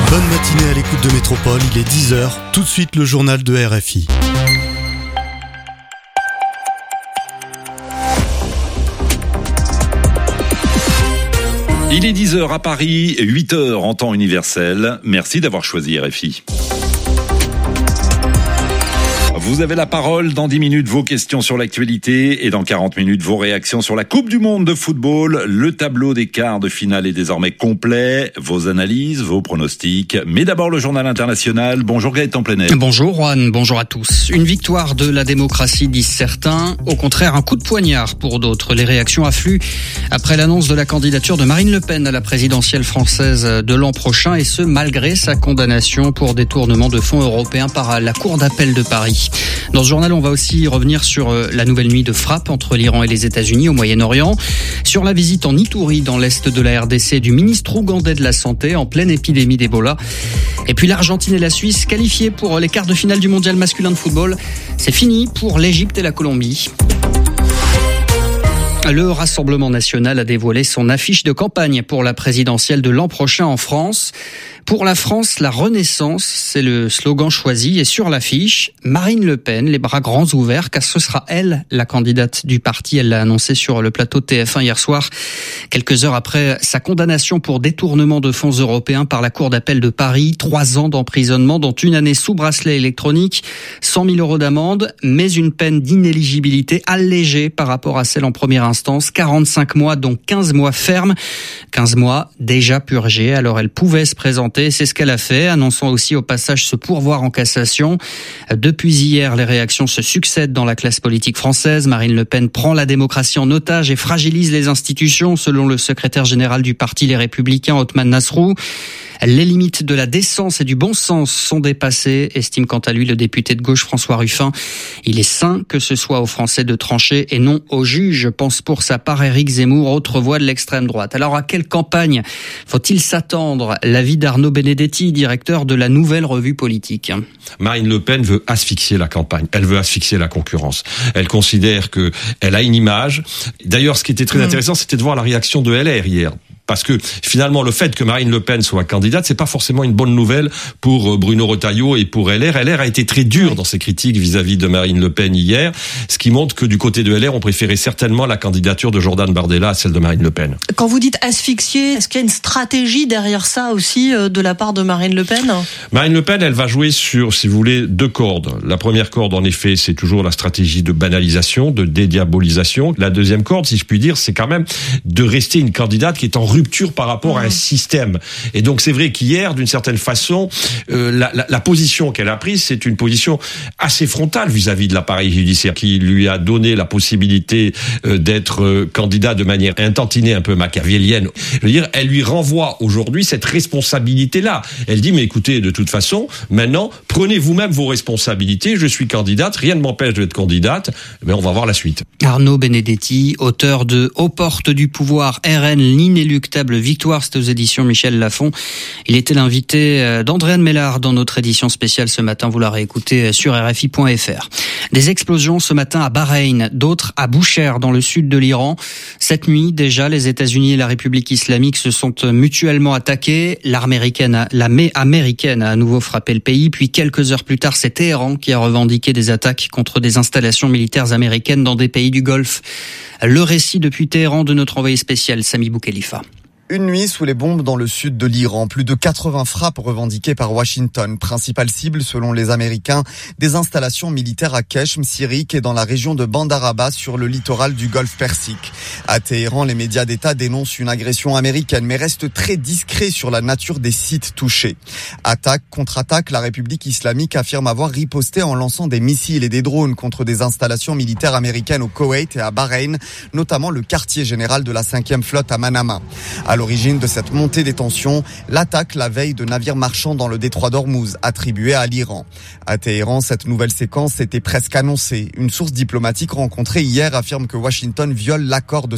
Bonne matinée à l'écoute de Métropole, il est 10h, tout de suite le journal de RFI. Il est 10h à Paris, 8h en temps universel. Merci d'avoir choisi RFI. Vous avez la parole. Dans 10 minutes, vos questions sur l'actualité et dans 40 minutes, vos réactions sur la Coupe du Monde de football. Le tableau des quarts de finale est désormais complet. Vos analyses, vos pronostics. Mais d'abord, le journal international. Bonjour Gaëtan Plenel. Bonjour Juan, bonjour à tous. Une victoire de la démocratie, disent certains. Au contraire, un coup de poignard pour d'autres. Les réactions affluent après l'annonce de la candidature de Marine Le Pen à la présidentielle française de l'an prochain, et ce, malgré sa condamnation pour détournement de fonds européens par la Cour d'appel de Paris. Dans ce journal, on va aussi revenir sur la nouvelle nuit de frappe entre l'Iran et les États-Unis au Moyen-Orient, sur la visite en Ituri dans l'est de la RDC du ministre ougandais de la Santé en pleine épidémie d'Ebola. Et puis l'Argentine et la Suisse qualifiées pour les quarts de finale du mondial masculin de football. C'est fini pour l'Égypte et la Colombie. Le Rassemblement national a dévoilé son affiche de campagne pour la présidentielle de l'an prochain en France. Pour la France, la renaissance, c'est le slogan choisi. Et sur l'affiche, Marine Le Pen, les bras grands ouverts, car ce sera elle, la candidate du parti. Elle l'a annoncé sur le plateau de TF1 hier soir, quelques heures après sa condamnation pour détournement de fonds européens par la Cour d'appel de Paris. 3 ans d'emprisonnement, dont une année sous bracelet électronique, 100 000 € d'amende, mais une peine d'inéligibilité allégée par rapport à celle en première instance. 45 mois, dont 15 mois fermes. 15 mois déjà purgés. Alors elle pouvait se présenter. C'est ce qu'elle a fait, annonçant aussi au passage ce pourvoi en cassation. Depuis hier, les réactions se succèdent dans la classe politique française. Marine Le Pen prend la démocratie en otage et fragilise les institutions, selon le secrétaire général du parti Les Républicains, Othman Nasrou. Les limites de la décence et du bon sens sont dépassées, estime quant à lui le député de gauche François Ruffin. Il est sain que ce soit aux Français de trancher et non aux juges, pense pour sa part Éric Zemmour, autre voix de l'extrême droite. Alors à quelle campagne faut-il s'attendre? L'avis d'Arnaud Benedetti, directeur de la Nouvelle Revue Politique. Marine Le Pen veut asphyxier la campagne, elle veut asphyxier la concurrence. Elle considère que elle a une image. D'ailleurs, ce qui était très intéressant, c'était de voir la réaction de LR hier. Parce que finalement, le fait que Marine Le Pen soit candidate, c'est pas forcément une bonne nouvelle pour Bruno Retailleau et pour LR. LR a été très dur dans ses critiques vis-à-vis de Marine Le Pen hier, ce qui montre que du côté de LR, on préférait certainement la candidature de Jordan Bardella à celle de Marine Le Pen. Quand vous dites asphyxier, est-ce qu'il y a une stratégie derrière ça aussi de la part de Marine Le Pen? Marine Le Pen, elle va jouer sur, si vous voulez, 2 cordes. La première corde, en effet, c'est toujours la stratégie de banalisation, de dédiabolisation. La deuxième corde, si je puis dire, c'est quand même de rester une candidate qui est en rupture par rapport à un système. Et donc c'est vrai qu'hier, d'une certaine façon, la position qu'elle a prise, c'est une position assez frontale vis-à-vis de l'appareil judiciaire, qui lui a donné la possibilité d'être candidat de manière intentinée, un peu machiavélienne. Je veux dire, elle lui renvoie aujourd'hui cette responsabilité-là. Elle dit, mais écoutez, de toute façon, maintenant, prenez vous-même vos responsabilités, je suis candidate, rien ne m'empêche d'être candidate, mais on va voir la suite. Arnaud Benedetti, auteur de Aux portes du pouvoir, RN, l'inéluctable victoire, c'est aux éditions Michel Lafon. Il était l'invité d'Andréane Mélard dans notre édition spéciale ce matin. Vous l'aurez écouté sur RFI.fr. Des explosions ce matin à Bahreïn, d'autres à Boucher dans le sud de l'Iran. Cette nuit, déjà, les États-Unis et la République islamique se sont mutuellement attaqués. L'armée américaine a à nouveau frappé le pays. Puis quelques heures plus tard, c'est Téhéran qui a revendiqué des attaques contre des installations militaires américaines dans des pays du Golfe. Le récit depuis Téhéran de notre envoyé spécial Sami Boukhelifa. Une nuit sous les bombes dans le sud de l'Iran. Plus de 80 frappes revendiquées par Washington. Principale cible, selon les Américains, des installations militaires à Keshm, Sirik et dans la région de Bandar Abbas sur le littoral du Golfe Persique. À Téhéran, les médias d'État dénoncent une agression américaine, mais restent très discrets sur la nature des sites touchés. Attaque, contre-attaque, la République islamique affirme avoir riposté en lançant des missiles et des drones contre des installations militaires américaines au Koweït et à Bahreïn, notamment le quartier général de la 5e flotte à Manama. À l'origine de cette montée des tensions, l'attaque la veille de navires marchands dans le détroit d'Ormuz, attribuée à l'Iran. À Téhéran, cette nouvelle séquence était presque annoncée. Une source diplomatique rencontrée hier affirme que Washington viole l'accord de